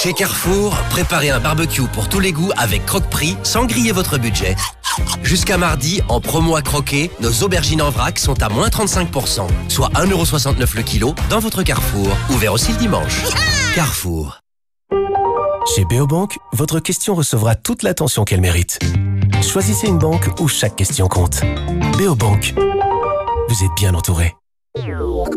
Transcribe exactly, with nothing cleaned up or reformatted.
Chez Carrefour, préparez un barbecue pour tous les goûts avec Croque-Prix sans griller votre budget. Jusqu'à mardi, en promo à croquer, nos aubergines en vrac sont à moins trente-cinq pour cent, soit un euro soixante-neuf le kilo dans votre Carrefour. Ouvert aussi le dimanche. Carrefour. Chez Béobank, votre question recevra toute l'attention qu'elle mérite. Choisissez une banque où chaque question compte. Béobank. Vous êtes bien entouré.